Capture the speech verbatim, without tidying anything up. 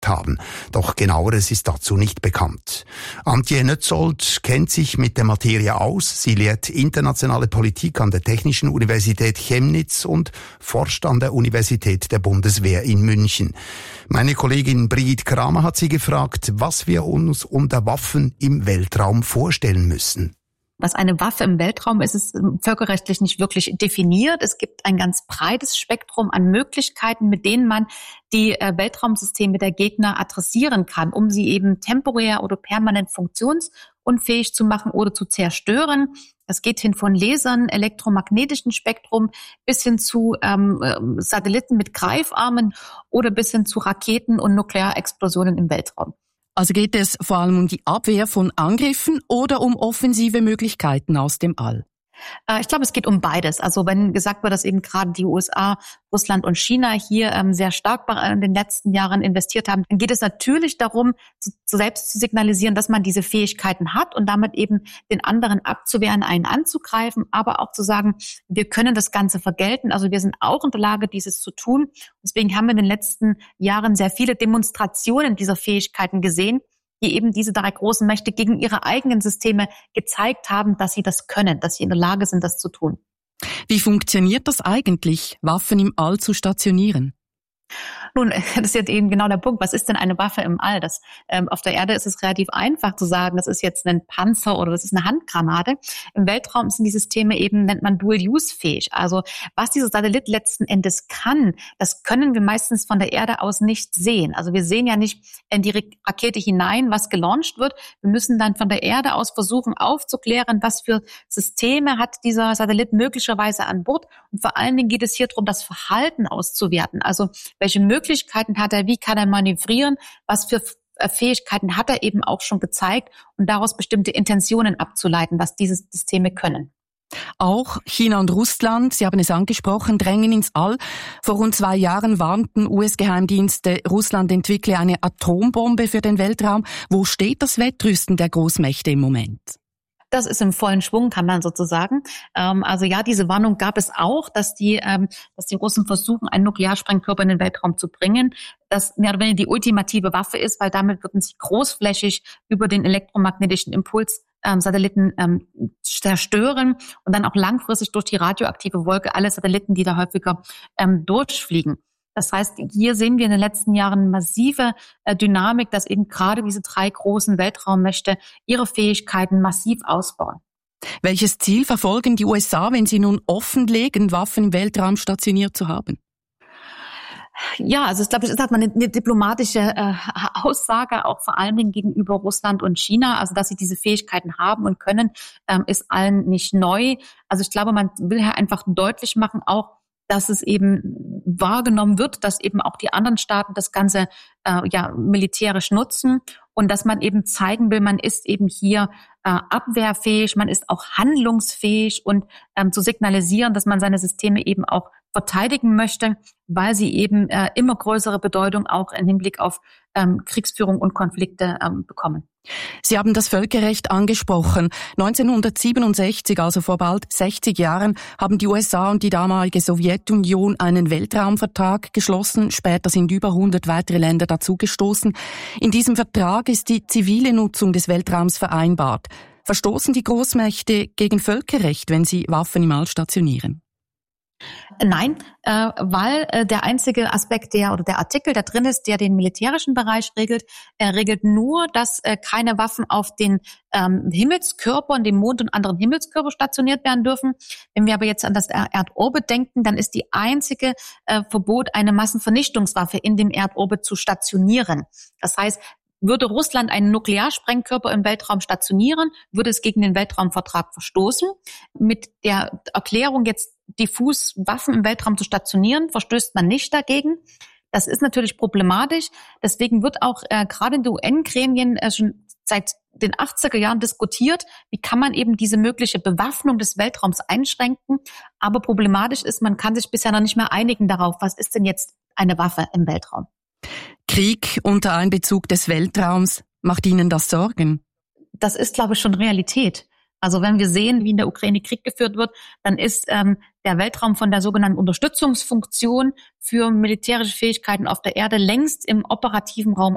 haben. Doch genaueres ist dazu nicht bekannt. Antje Nötzold kennt sich mit der Materie aus. Sie lehrt internationale Politik an der Technischen Universität Chemnitz und forscht an der Universität der Bundeswehr in München. Meine Kollegin Brigitte Kramer hat sie gefragt, was wir uns unter Waffen im Weltraum vorstellen müssen. Was eine Waffe im Weltraum ist, ist völkerrechtlich nicht wirklich definiert. Es gibt ein ganz breites Spektrum an Möglichkeiten, mit denen man die Weltraumsysteme der Gegner adressieren kann, um sie eben temporär oder permanent funktionsunfähig zu machen oder zu zerstören. Das geht hin von Lasern, elektromagnetischen Spektrum bis hin zu ähm, Satelliten mit Greifarmen oder bis hin zu Raketen und Nuklearexplosionen im Weltraum. Also geht es vor allem um die Abwehr von Angriffen oder um offensive Möglichkeiten aus dem All? Ich glaube, es geht um beides. Also wenn gesagt wird, dass eben gerade die U S A, Russland und China hier ähm, sehr stark in den letzten Jahren investiert haben, dann geht es natürlich darum, zu, zu selbst zu signalisieren, dass man diese Fähigkeiten hat und damit eben den anderen abzuwehren, einen anzugreifen, aber auch zu sagen, wir können das Ganze vergelten. Also wir sind auch in der Lage, dieses zu tun. Deswegen haben wir in den letzten Jahren sehr viele Demonstrationen dieser Fähigkeiten gesehen, die eben diese drei großen Mächte gegen ihre eigenen Systeme gezeigt haben, dass sie das können, dass sie in der Lage sind, das zu tun. Wie funktioniert das eigentlich, Waffen im All zu stationieren? Nun, das ist jetzt eben genau der Punkt. Was ist denn eine Waffe im All? Das, ähm, auf der Erde ist es relativ einfach zu sagen, das ist jetzt ein Panzer oder das ist eine Handgranate. Im Weltraum sind die Systeme eben, nennt man Dual-Use-fähig. Also was dieser Satellit letzten Endes kann, das können wir meistens von der Erde aus nicht sehen. Also wir sehen ja nicht in die Rakete hinein, was gelauncht wird. Wir müssen dann von der Erde aus versuchen aufzuklären, was für Systeme hat dieser Satellit möglicherweise an Bord. Und vor allen Dingen geht es hier darum, das Verhalten auszuwerten. Also welche Möglichkeiten hat er, wie kann er manövrieren, was für Fähigkeiten hat er eben auch schon gezeigt und daraus bestimmte Intentionen abzuleiten, was diese Systeme können. Auch China und Russland, Sie haben es angesprochen, drängen ins All. Vor rund zwei Jahren warnten U S-Geheimdienste, Russland entwickle eine Atombombe für den Weltraum. Wo steht das Wettrüsten der Großmächte im Moment? Das ist im vollen Schwung, kann man sozusagen. Ähm, also ja, diese Warnung gab es auch, dass die, ähm, dass die Russen versuchen, einen Nuklearsprengkörper in den Weltraum zu bringen, das mehr oder weniger die ultimative Waffe ist, weil damit würden sie großflächig über den elektromagnetischen Impuls ähm, Satelliten ähm, zerstören und dann auch langfristig durch die radioaktive Wolke alle Satelliten, die da häufiger ähm, durchfliegen. Das heißt, hier sehen wir in den letzten Jahren massive äh, Dynamik, dass eben gerade diese drei großen Weltraummächte ihre Fähigkeiten massiv ausbauen. Welches Ziel verfolgen die U S A, wenn sie nun offenlegen, Waffen im Weltraum stationiert zu haben? Ja, also ich glaube, das ist halt mal eine, eine diplomatische äh, Aussage, auch vor allen Dingen gegenüber Russland und China. Also dass sie diese Fähigkeiten haben und können, ähm, ist allen nicht neu. Also ich glaube, man will ja einfach deutlich machen, auch dass es eben wahrgenommen wird, dass eben auch die anderen Staaten das Ganze äh, ja militärisch nutzen und dass man eben zeigen will, man ist eben hier äh, abwehrfähig, man ist auch handlungsfähig und ähm, zu signalisieren, dass man seine Systeme eben auch verteidigen möchte, weil sie eben äh, immer größere Bedeutung auch im Hinblick auf ähm, Kriegsführung und Konflikte ähm, bekommen. Sie haben das Völkerrecht angesprochen. neunzehnhundertsiebenundsechzig, also vor bald sechzig Jahren, haben die U S A und die damalige Sowjetunion einen Weltraumvertrag geschlossen. Später sind über hundert weitere Länder dazugestoßen. In diesem Vertrag ist die zivile Nutzung des Weltraums vereinbart. Verstoßen die Großmächte gegen Völkerrecht, wenn sie Waffen im All stationieren? Nein, äh, weil äh, der einzige Aspekt, der oder der Artikel, der drin ist, der den militärischen Bereich regelt, er regelt nur, dass äh, keine Waffen auf den ähm, Himmelskörpern, dem Mond und anderen Himmelskörper stationiert werden dürfen. Wenn wir aber jetzt an das Erdorbit denken, dann ist die einzige äh, Verbot, eine Massenvernichtungswaffe in dem Erdorbit zu stationieren. Das heißt, würde Russland einen Nuklearsprengkörper im Weltraum stationieren, würde es gegen den Weltraumvertrag verstoßen. Mit der Erklärung, jetzt diffus Waffen im Weltraum zu stationieren, verstößt man nicht dagegen. Das ist natürlich problematisch. Deswegen wird auch äh, gerade in den U N-Gremien äh, schon seit den achtziger Jahren diskutiert, wie kann man eben diese mögliche Bewaffnung des Weltraums einschränken. Aber problematisch ist, man kann sich bisher noch nicht mehr einigen darauf, was ist denn jetzt eine Waffe im Weltraum. Krieg unter Einbezug des Weltraums, macht Ihnen das Sorgen? Das ist, glaube ich, schon Realität. Also wenn wir sehen, wie in der Ukraine Krieg geführt wird, dann ist ähm, der Weltraum von der sogenannten Unterstützungsfunktion für militärische Fähigkeiten auf der Erde längst im operativen Raum